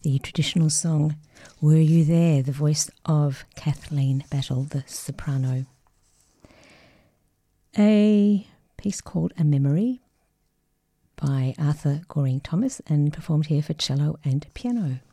the traditional song Were You There, the voice of Kathleen Battle, the soprano. A piece called A Memory by Arthur Goring Thomas and performed here for cello and piano.